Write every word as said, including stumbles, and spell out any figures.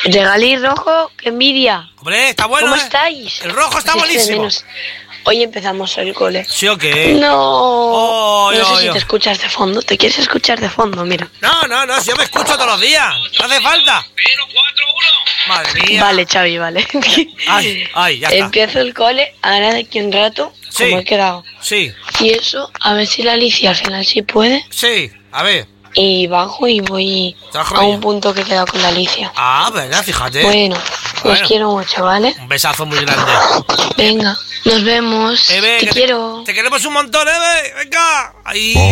Regalí rojo, qué envidia. Hombre, está bueno. ¿Cómo ¿eh? estáis? El rojo está Os echo de buenísimo. menos. Hoy empezamos el cole. ¿Sí o qué? No. Oh, no yo, sé si yo. te escuchas de fondo. ¿Te quieres escuchar de fondo? Mira. No, no, no, si yo me escucho todos los días. No hace falta. Madre mía. Vale, Xavi, vale. Ay, ay, ya está. Empiezo el cole ahora de aquí un rato, Sí. como he quedado. Sí, Y eso, a ver si la Alicia al final sí puede. sí. A ver. Y bajo y voy Te vas a con un ella. punto que he quedado con la Alicia. Ah, verdad, fíjate. Bueno, Bueno. os quiero mucho, ¿vale? Un besazo muy grande. Venga, nos vemos. Eve, te que quiero. Te queremos un montón, Eve. Venga. Ahí.